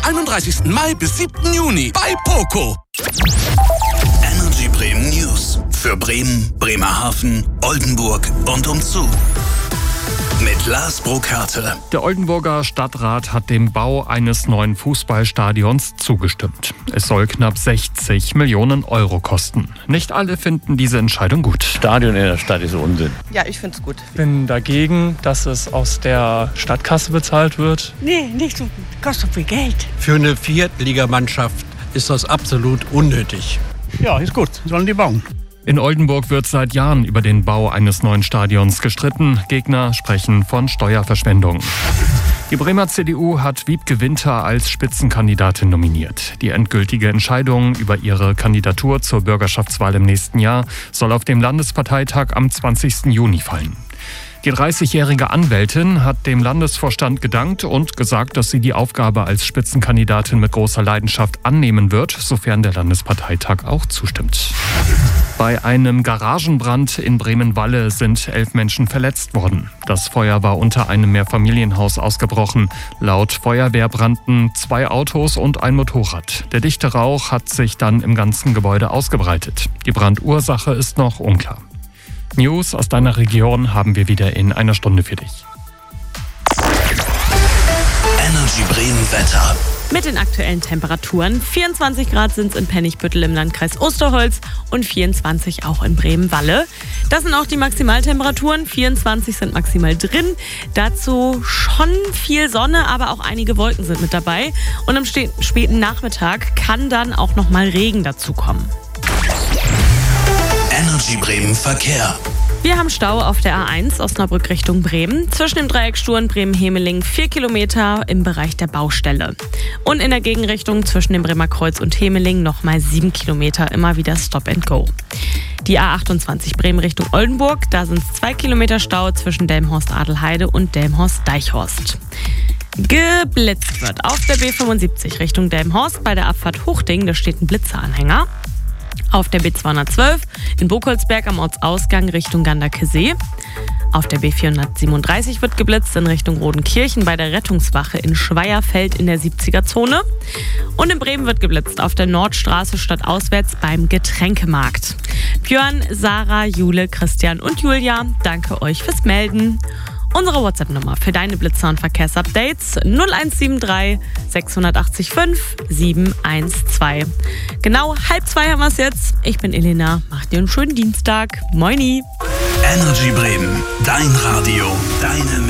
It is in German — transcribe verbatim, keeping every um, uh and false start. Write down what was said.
einunddreißigsten Mai bis siebten Juni bei Poco. Energy Bremen News für Bremen, Bremerhaven, Oldenburg und umzu. Mit Lars Burkhardt. Der Oldenburger Stadtrat hat dem Bau eines neuen Fußballstadions zugestimmt. Es soll knapp sechzig Millionen Euro kosten. Nicht alle finden diese Entscheidung gut. Stadion in der Stadt ist Unsinn. Ja, ich finde es gut. Ich bin dagegen, dass es aus der Stadtkasse bezahlt wird. Nee, nicht so. Kostet so viel Geld. Für eine Viertligamannschaft ist das absolut unnötig. Ja, ist gut. Sollen die bauen. In Oldenburg wird seit Jahren über den Bau eines neuen Stadions gestritten. Gegner sprechen von Steuerverschwendung. Die Bremer C D U hat Wiebke Winter als Spitzenkandidatin nominiert. Die endgültige Entscheidung über ihre Kandidatur zur Bürgerschaftswahl im nächsten Jahr soll auf dem Landesparteitag am zwanzigsten Juni fallen. Die dreißigjährige Anwältin hat dem Landesvorstand gedankt und gesagt, dass sie die Aufgabe als Spitzenkandidatin mit großer Leidenschaft annehmen wird, sofern der Landesparteitag auch zustimmt. Bei einem Garagenbrand in Bremen-Walle sind elf Menschen verletzt worden. Das Feuer war unter einem Mehrfamilienhaus ausgebrochen. Laut Feuerwehr brannten zwei Autos und ein Motorrad. Der dichte Rauch hat sich dann im ganzen Gebäude ausgebreitet. Die Brandursache ist noch unklar. News aus deiner Region haben wir wieder in einer Stunde für dich. Energy Bremen Wetter. Mit den aktuellen Temperaturen. vierundzwanzig Grad sind es in Pennigbüttel im Landkreis Osterholz und vierundzwanzig auch in Bremen-Walle. Das sind auch die Maximaltemperaturen. vierundzwanzig sind maximal drin. Dazu schon viel Sonne, aber auch einige Wolken sind mit dabei. Und am späten Nachmittag kann dann auch noch mal Regen dazukommen. Energy Bremen Verkehr. Wir haben Stau auf der A eins Osnabrück Richtung Bremen. Zwischen dem Dreieck Sturen Bremen-Hemeling vier Kilometer im Bereich der Baustelle. Und in der Gegenrichtung zwischen dem Bremer Kreuz und Hemeling nochmal sieben Kilometer, immer wieder Stop and Go. Die A achtundzwanzig Bremen Richtung Oldenburg, da sind es zwei Kilometer Stau zwischen Delmhorst-Adelheide und Delmhorst-Deichhorst. Geblitzt wird auf der B fünfundsiebzig Richtung Delmhorst bei der Abfahrt Hochding, da steht ein Blitzeranhänger. Auf der B zweihundertzwölf in Bokolsberg am Ortsausgang Richtung Ganderkesee. Auf der B vierhundertsiebenunddreißig wird geblitzt in Richtung Rodenkirchen bei der Rettungswache in Schweierfeld in der siebziger-Zone. Und in Bremen wird geblitzt auf der Nordstraße stadtauswärts beim Getränkemarkt. Björn, Sarah, Jule, Christian und Julia, danke euch fürs Melden. Unsere WhatsApp-Nummer für deine Blitzer- und Verkehrsupdates null eins sieben drei sechs acht fünf sieben eins zwei. Genau halb zwei haben wir es jetzt. Ich bin Elena. Macht dir einen schönen Dienstag. Moini. Energy Bremen. Dein Radio. Deine